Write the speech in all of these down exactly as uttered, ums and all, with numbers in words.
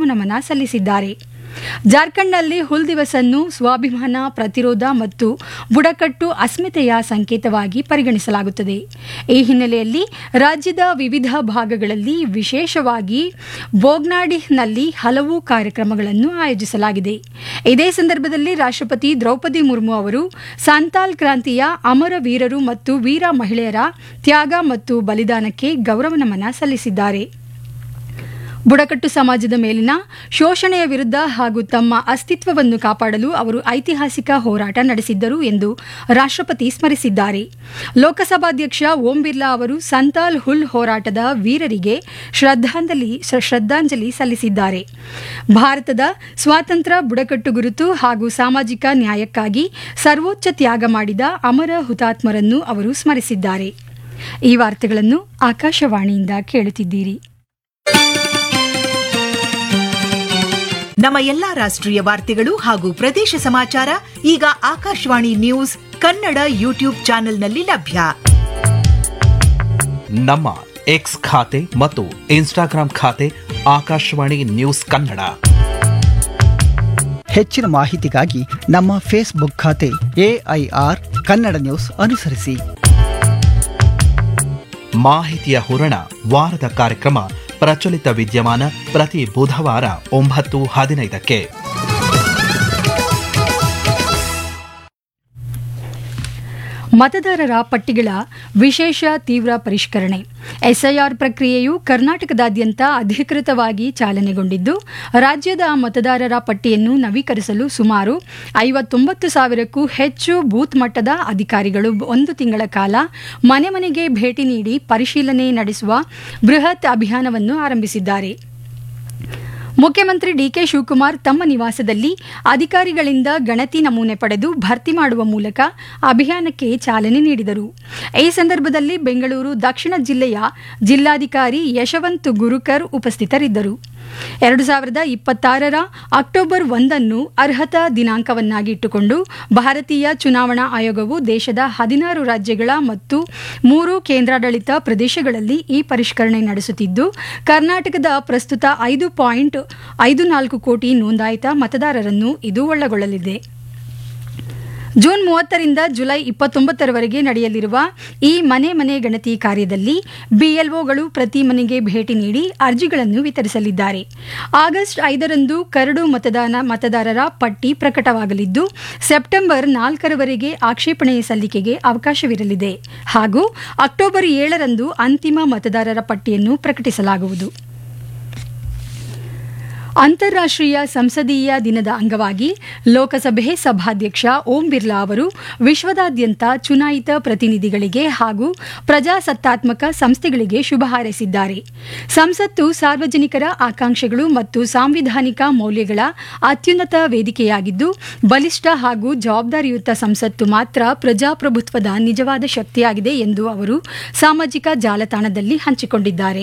ನಮನ ಸಲ್ಲಿಸಿದ್ದಾರೆ. ಜಾರ್ಖಂಡ್ನಲ್ಲಿ ಹುಲ್ ದಿವಸ್ ಅನ್ನು ಸ್ವಾಭಿಮಾನ, ಪ್ರತಿರೋಧ ಮತ್ತು ಬುಡಕಟ್ಟು ಅಸ್ಮಿತೆಯ ಸಂಕೇತವಾಗಿ ಪರಿಗಣಿಸಲಾಗುತ್ತದೆ. ಈ ಹಿನ್ನೆಲೆಯಲ್ಲಿ ರಾಜ್ಯದ ವಿವಿಧ ಭಾಗಗಳಲ್ಲಿ, ವಿಶೇಷವಾಗಿ ಬೋಗ್ನಾಡಿನಲ್ಲಿ ಹಲವು ಕಾರ್ಯಕ್ರಮಗಳನ್ನು ಆಯೋಜಿಸಲಾಗಿದೆ. ಇದೇ ಸಂದರ್ಭದಲ್ಲಿ ರಾಷ್ಟ್ರಪತಿ ದ್ರೌಪದಿ ಮುರ್ಮು ಅವರು ಸಂತಾಲ್ ಕ್ರಾಂತಿಯ ಅಮರ ವೀರರು ಮತ್ತು ವೀರ ಮಹಿಳೆಯರ ತ್ಯಾಗ ಮತ್ತು ಬಲಿದಾನಕ್ಕೆ ಗೌರವ ನಮನ ಸಲ್ಲಿಸಿದ್ದಾರೆ. ಬುಡಕಟ್ಟು ಸಮಾಜದ ಮೇಲಿನ ಶೋಷಣೆಯ ವಿರುದ್ಧ ಹಾಗೂ ತಮ್ಮ ಅಸ್ತಿತ್ವವನ್ನು ಕಾಪಾಡಲು ಅವರು ಐತಿಹಾಸಿಕ ಹೋರಾಟ ನಡೆಸಿದ್ದರು ಎಂದು ರಾಷ್ಟ್ರಪತಿ ಸ್ಮರಿಸಿದ್ದಾರೆ. ಲೋಕಸಭಾಧ್ಯಕ್ಷ ಓಂ ಬಿರ್ಲಾ ಅವರು ಸಂತಾಲ್ ಹುಲ್ ಹೋರಾಟದ ವೀರರಿಗೆ ಶ್ರದ್ಧಾಂಜಲಿ ಶ್ರದ್ಧಾಂಜಲಿ ಸಲ್ಲಿಸಿದ್ದಾರೆ. ಭಾರತದ ಸ್ವಾತಂತ್ರ್ಯ, ಬುಡಕಟ್ಟು ಗುರುತು ಹಾಗೂ ಸಾಮಾಜಿಕ ನ್ಯಾಯಕ್ಕಾಗಿ ಸರ್ವೋಚ್ಚ ತ್ಯಾಗ ಮಾಡಿದ ಅಮರ ಹುತಾತ್ಮರನ್ನು ಅವರು ಸ್ಮರಿಸಿದ್ದಾರೆ. ಈ ವಾರ್ತೆಗಳನ್ನು ಆಕಾಶವಾಣಿಯಿಂದ ಕೇಳುತ್ತಿದ್ದೀರಿ. ನಮ್ಮ ಎಲ್ಲಾ ರಾಷ್ಟ್ರೀಯ ವಾರ್ತೆಗಳು ಹಾಗೂ ಪ್ರದೇಶ ಸಮಾಚಾರ ಈಗ ಆಕಾಶವಾಣಿ ನ್ಯೂಸ್ ಕನ್ನಡ ಯೂಟ್ಯೂಬ್ ಚಾನೆಲ್ನಲ್ಲಿ ಲಭ್ಯ. ನಮ್ಮ ಎಕ್ಸ್ ಖಾತೆ ಮತ್ತು ಇನ್ಸ್ಟಾಗ್ರಾಂ ಖಾತೆ ಆಕಾಶವಾಣಿ ನ್ಯೂಸ್ ಕನ್ನಡ. ಹೆಚ್ಚಿನ ಮಾಹಿತಿಗಾಗಿ ನಮ್ಮ ಫೇಸ್ಬುಕ್ ಖಾತೆ ಎಐಆರ್ ಕನ್ನಡ ನ್ಯೂಸ್ ಅನುಸರಿಸಿ. ಮಾಹಿತಿಯ ಹೂರಣ ವಾರದ ಕಾರ್ಯಕ್ರಮ ಪ್ರಚಲಿತ ವಿದ್ಯಮಾನ ಪ್ರತಿ ಬುಧವಾರ ಒಂಬತ್ತು ಹದಿನೈದಕ್ಕೆ. ಮತದಾರರ ಪಟ್ಟಿಗಳ ವಿಶೇಷ ತೀವ್ರ ಪರಿಷ್ಕರಣೆ ಎಸ್ಐಆರ್ ಪ್ರಕ್ರಿಯೆಯು ಕರ್ನಾಟಕದಾದ್ಯಂತ ಅಧಿಕೃತವಾಗಿ ಚಾಲನೆಗೊಂಡಿದ್ದು, ರಾಜ್ಯದ ಮತದಾರರ ಪಟ್ಟಿಯನ್ನು ನವೀಕರಿಸಲು ಸುಮಾರು ಐವತ್ತೊಂಬತ್ತು ಸಾವಿರಕ್ಕೂ ಹೆಚ್ಚು ಬೂತ್ ಮಟ್ಟದ ಅಧಿಕಾರಿಗಳು ಒಂದು ತಿಂಗಳ ಕಾಲ ಮನೆ ಮನೆಗೆ ಭೇಟಿ ನೀಡಿ ಪರಿಶೀಲನೆ ನಡೆಸುವ ಬೃಹತ್ ಅಭಿಯಾನವನ್ನು ಆರಂಭಿಸಿದ್ದಾರೆ. ಮುಖ್ಯಮಂತ್ರಿ ಡಿಕೆ ಶಿವಕುಮಾರ್ ತಮ್ಮ ನಿವಾಸದಲ್ಲಿ ಅಧಿಕಾರಿಗಳಿಂದ ಗಣತಿ ನಮೂನೆ ಪಡೆದು ಭರ್ತಿ ಮಾಡುವ ಮೂಲಕ ಅಭಿಯಾನಕ್ಕೆ ಚಾಲನೆ ನೀಡಿದರು. ಈ ಸಂದರ್ಭದಲ್ಲಿ ಬೆಂಗಳೂರು ದಕ್ಷಿಣ ಜಿಲ್ಲೆಯ ಜಿಲ್ಲಾಧಿಕಾರಿ ಯಶವಂತ್ ಗುರುಕರ್ ಉಪಸ್ಥಿತರಿದ್ದರು. ಎರಡು ಸಾವಿರದ ಇಪ್ಪತ್ತಾರರ ಅಕ್ಟೋಬರ್ ಒಂದನ್ನು ಅರ್ಹತಾ ದಿನಾಂಕವನ್ನಾಗಿ ಇಟ್ಟುಕೊಂಡು ಭಾರತೀಯ ಚುನಾವಣಾ ಆಯೋಗವು ದೇಶದ ಹದಿನಾರು ರಾಜ್ಯಗಳ ಮತ್ತು ಮೂರು ಕೇಂದ್ರಾಡಳಿತ ಪ್ರದೇಶಗಳಲ್ಲಿ ಈ ಪರಿಷ್ಕರಣೆ ನಡೆಸುತ್ತಿದ್ದು, ಕರ್ನಾಟಕದ ಪ್ರಸ್ತುತ ಐದು ಪಾಯಿಂಟ್ ಐದು ನಾಲ್ಕು ಕೋಟಿ ನೋಂದಾಯಿತ ಮತದಾರರನ್ನು ಇದು ಒಳಗೊಳ್ಳಲಿದೆ. ಜೂನ್ ಮೂವತ್ತರಿಂದ ಜುಲೈ ಇಪ್ಪತ್ತೊಂಬತ್ತರವರೆಗೆ ನಡೆಯಲಿರುವ ಈ ಮನೆ ಮನೆ ಗಣತಿ ಕಾರ್ಯದಲ್ಲಿ ಬಿಎಲ್ಒಗಳು ಪ್ರತಿ ಮನೆಗೆ ಭೇಟಿ ನೀಡಿ ಅರ್ಜಿಗಳನ್ನು ವಿತರಿಸಲಿದ್ದಾರೆ. ಆಗಸ್ಟ್ ಐದರಂದು ಕರಡು ಮತದಾನ ಮತದಾರರ ಪಟ್ಟಿ ಪ್ರಕಟವಾಗಲಿದ್ದು, ಸೆಪ್ಟೆಂಬರ್ ನಾಲ್ಕರವರೆಗೆ ಆಕ್ಷೇಪಣೆ ಸಲ್ಲಿಕೆಗೆ ಅವಕಾಶವಿರಲಿದೆ ಹಾಗೂ ಅಕ್ಟೋಬರ್ ಏಳರಂದು ಅಂತಿಮ ಮತದಾರರ ಪಟ್ಟಿಯನ್ನು ಪ್ರಕಟಿಸಲಾಗುವುದು. ಅಂತಾರಾಷ್ಟ್ರೀಯ ಸಂಸದೀಯ ದಿನದ ಅಂಗವಾಗಿ ಲೋಕಸಭೆ ಸಭಾಧ್ಯಕ್ಷ ಓಂ ಬಿರ್ಲಾ ಅವರು ವಿಶ್ವದಾದ್ಯಂತ ಚುನಾಯಿತ ಪ್ರತಿನಿಧಿಗಳಿಗೆ ಹಾಗೂ ಪ್ರಜಾಸತ್ತಾತ್ಮಕ ಸಂಸ್ಥೆಗಳಿಗೆ ಶುಭ ಹಾರೈಸಿದ್ದಾರೆ. ಸಂಸತ್ತು ಸಾರ್ವಜನಿಕರ ಆಕಾಂಕ್ಷೆಗಳು ಮತ್ತು ಸಾಂವಿಧಾನಿಕ ಮೌಲ್ಯಗಳ ಅತ್ಯುನ್ನತ ವೇದಿಕೆಯಾಗಿದ್ದು, ಬಲಿಷ್ಠ ಹಾಗೂ ಜವಾಬ್ದಾರಿಯುತ ಸಂಸತ್ತು ಮಾತ್ರ ಪ್ರಜಾಪ್ರಭುತ್ವದ ನಿಜವಾದ ಶಕ್ತಿಯಾಗಿದೆ ಎಂದು ಅವರು ಸಾಮಾಜಿಕ ಜಾಲತಾಣದಲ್ಲಿ ಹಂಚಿಕೊಂಡಿದ್ದಾರೆ.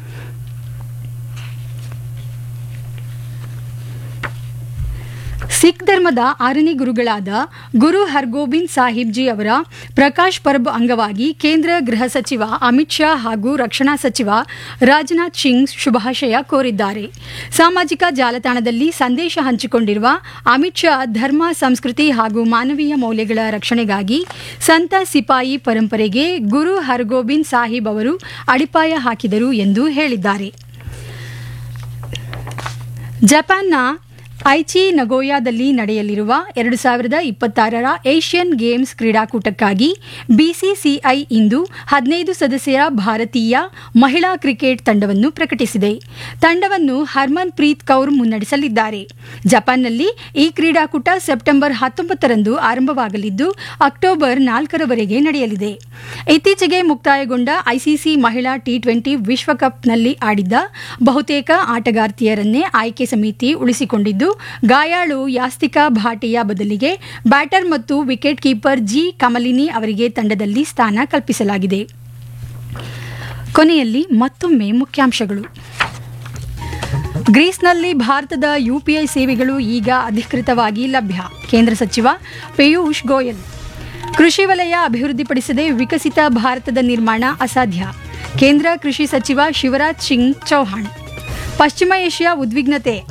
ಸಿಖ್ ಧರ್ಮದ ಆರನೇ ಗುರುಗಳಾದ ಗುರು ಹರ್ಗೋಬಿಂದ್ ಸಾಹಿಬ್ ಜಿ ಅವರ ಪ್ರಕಾಶ್ ಪರ್ಬ್ ಅಂಗವಾಗಿ ಕೇಂದ್ರ ಗೃಹ ಸಚಿವ ಅಮಿತ್ ಶಾ ಹಾಗೂ ರಕ್ಷಣಾ ಸಚಿವ ರಾಜನಾಥ್ ಸಿಂಗ್ ಶುಭಾಶಯ ಕೋರಿದ್ದಾರೆ. ಸಾಮಾಜಿಕ ಜಾಲತಾಣದಲ್ಲಿ ಸಂದೇಶ ಹಂಚಿಕೊಂಡಿರುವ ಅಮಿತ್ ಶಾ, ಧರ್ಮ, ಸಂಸ್ಕೃತಿ ಹಾಗೂ ಮಾನವೀಯ ಮೌಲ್ಯಗಳ ರಕ್ಷಣೆಗಾಗಿ ಸಂತ ಸಿಪಾಯಿ ಪರಂಪರೆಗೆ ಗುರು ಹರ್ಗೋಬಿಂದ್ ಸಾಹಿಬ್ ಅವರು ಅಡಿಪಾಯ ಹಾಕಿದರು ಎಂದು ಹೇಳಿದ್ದಾರೆ. ಜಪಾನ್ನ ಐಚಿ ನಗೋಯಾದಲ್ಲಿ ನಡೆಯಲಿರುವ ಎರಡು ಸಾವಿರದ ಇಪ್ಪತ್ತಾರರ ಏಷ್ಯನ್ ಗೇಮ್ಸ್ ಕ್ರೀಡಾಕೂಟಕ್ಕಾಗಿ ಬಿಸಿಸಿಐ ಇಂದು ಹದಿನೈದು ಸದಸ್ಯರ ಭಾರತೀಯ ಮಹಿಳಾ ಕ್ರಿಕೆಟ್ ತಂಡವನ್ನು ಪ್ರಕಟಿಸಿದೆ. ತಂಡವನ್ನು ಹರ್ಮನ್ ಪ್ರೀತ್ ಕೌರ್ ಮುನ್ನಡೆಸಲಿದ್ದಾರೆ. ಜಪಾನ್ನಲ್ಲಿ ಈ ಕ್ರೀಡಾಕೂಟ ಸೆಪ್ಟೆಂಬರ್ ಹತ್ತೊಂಬತ್ತರಂದು ಆರಂಭವಾಗಲಿದ್ದು, ಅಕ್ಟೋಬರ್ ನಾಲ್ಕರವರೆಗೆ ನಡೆಯಲಿದೆ. ಇತ್ತೀಚೆಗೆ ಮುಕ್ತಾಯಗೊಂಡ ಐಸಿಸಿ ಮಹಿಳಾ ಟಿ ಟ್ವೆಂಟಿ ವಿಶ್ವಕಪ್ನಲ್ಲಿ ಆಡಿದ್ದ ಬಹುತೇಕ ಆಟಗಾರ್ತಿಯರನ್ನೇ ಆಯ್ಕೆ ಸಮಿತಿ ಉಳಿಸಿಕೊಂಡಿದ್ದು, ಗಾಯಾಳು ಯಾಸ್ತಿಕಾ ಭಾಟಿಯಾ ಬದಲಿಗೆ ಬ್ಯಾಟರ್ ಮತ್ತು ವಿಕೆಟ್ ಕೀಪರ್ ಜಿ ಕಮಲಿನಿ ಅವರಿಗೆ ತಂಡದಲ್ಲಿ ಸ್ಥಾನ ಕಲ್ಪಿಸಲಾಗಿದೆ. ಕೊನೆಯಲ್ಲಿ ಮತ್ತೊಮ್ಮೆ ಮುಖ್ಯಾಂಶಗಳು. ಗ್ರೀಸ್ನಲ್ಲಿ ಭಾರತದ ಯುಪಿಐ ಸೇವೆಗಳು ಈಗ ಅಧಿಕೃತವಾಗಿ ಲಭ್ಯ. ಕೇಂದ್ರ ಸಚಿವ ಪಿಯೂಷ್ ಗೋಯಲ್. ಕೃಷಿ ವಲಯ ಅಭಿವೃದ್ಧಿಪಡಿಸದೆ ವಿಕಸಿತ ಭಾರತದ ನಿರ್ಮಾಣ ಅಸಾಧ್ಯ. ಕೇಂದ್ರ ಕೃಷಿ ಸಚಿವ ಶಿವರಾಜ್ ಸಿಂಗ್ ಚೌಹಾಣ್. ಪಶ್ಚಿಮ ಏಷ್ಯಾ ಉದ್ವಿಗ್ನತೆ